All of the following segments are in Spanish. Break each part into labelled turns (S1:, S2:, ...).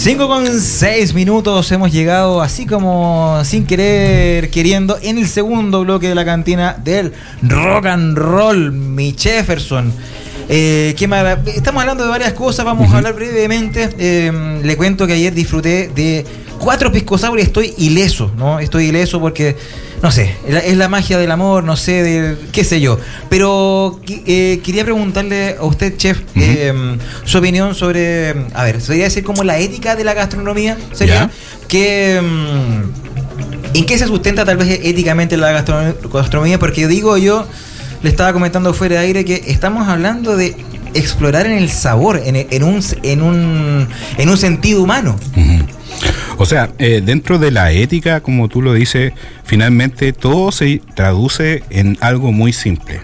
S1: 5:06 hemos llegado así como sin querer, queriendo, en el segundo bloque de la cantina del rock and roll, mi Jefferson. Estamos hablando de varias cosas, vamos a hablar brevemente. Le cuento que ayer disfruté de 4 pisco sour y estoy ileso, ¿no? Estoy ileso porque, no sé, es la magia del amor, no sé, qué sé yo. Pero quería preguntarle a usted, chef, su opinión sobre, a ver, ¿se podría decir como la ética de la gastronomía? ¿Sería? Que, ¿en qué se sustenta tal vez éticamente la gastronomía? Porque digo yo, le estaba comentando fuera de aire que estamos hablando de explorar en el sabor, en un sentido humano.
S2: O sea, dentro de la ética, como tú lo dices, finalmente todo se traduce en algo muy simple.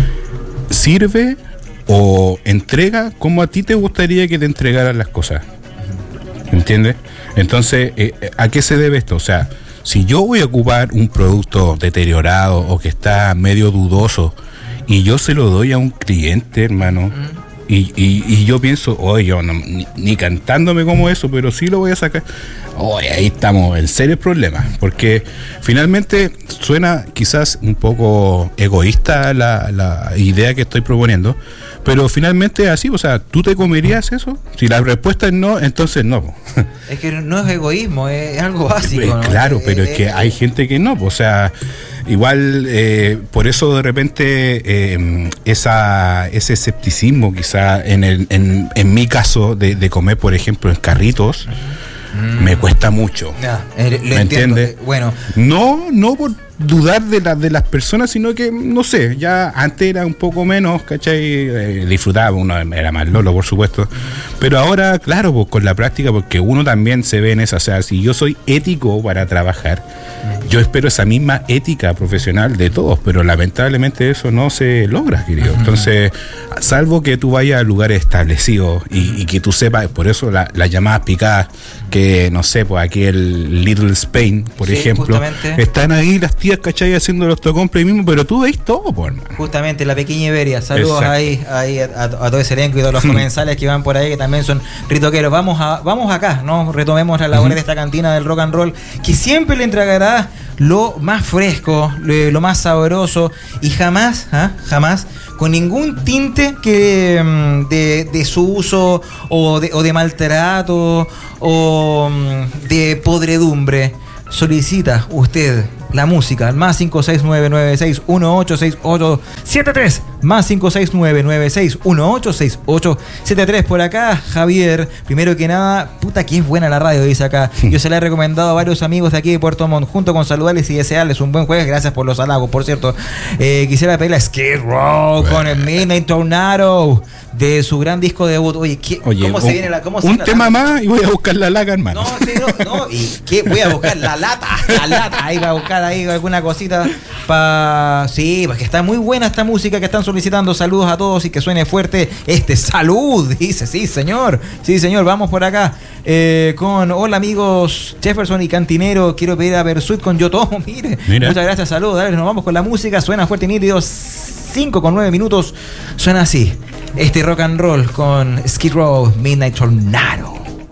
S2: Sirve o entrega como a ti te gustaría que te entregaran las cosas. ¿Entiendes? Entonces, ¿a qué se debe esto? O sea, si yo voy a ocupar un producto deteriorado o que está medio dudoso y yo se lo doy a un cliente, hermano, y yo pienso, oye, yo ni cantándome como eso, pero sí lo voy a sacar, oye, ahí estamos en serios problemas, porque finalmente suena quizás un poco egoísta la idea que estoy proponiendo, pero finalmente es así. O sea, ¿tú te comerías eso? Si la respuesta es no, entonces no.
S1: Es que no es egoísmo, es algo básico, ¿no?
S2: Claro, pero es que hay gente que no, o sea, igual por eso de repente ese escepticismo quizá en mi caso de comer, por ejemplo, en carritos, me cuesta mucho.
S1: ¿Me entiendes? Bueno,
S2: no por dudar de las personas, sino que, no sé, ya antes era un poco menos, ¿cachai? Disfrutaba, uno era más lolo, por supuesto, pero ahora, claro, pues con la práctica, porque uno también se ve en esa, o sea, si yo soy ético para trabajar, yo espero esa misma ética profesional de todos, pero lamentablemente eso no se logra, querido. Entonces, salvo que tú vayas a lugares establecidos y que tú sepas, por eso las llamadas picadas, que no sé, pues aquí el Little Spain, por ejemplo, justamente están ahí las tías, ¿cachai? Haciendo los tocomples mismo, pero tú veis todo, por hermano.
S1: Justamente, la pequeña Iberia. Saludos ahí a todo ese elenco y todos los comensales que van por ahí, que también son ritoqueros. Vamos acá, ¿no? Retomemos las labores de esta cantina del rock and roll, que siempre le entregará lo más fresco, lo más sabroso, y jamás con ningún tinte que de su uso o de maltrato o de podredumbre. Solicita usted la música al más 56996186873, más 56996186873. Por acá, Javier, primero que nada, puta que es buena la radio, dice acá. Yo se la he recomendado a varios amigos de aquí de Puerto Montt, junto con saludarles y desearles un buen jueves. Gracias por los halagos, por cierto. Quisiera pedirle a Skid Row con el Midnight Tornado de su gran disco debut. Oye, ¿cómo se viene la...
S2: un tema más y voy a buscar la laca, hermano.
S1: No, ¿y qué? Voy a buscar la lata, ahí va a buscar ahí alguna cosita sí, porque está muy buena esta música que están solicitando. Saludos a todos y que suene fuerte salud, dice. Sí señor, vamos por acá con hola amigos Jefferson y Cantinero, quiero pedir a Versuit con Yo Tomo. Mire, muchas gracias, saludos. Dale, nos vamos con la música, suena fuerte y nítido. 5:09 suena así este rock and roll con Skid Row, Midnight Tornado.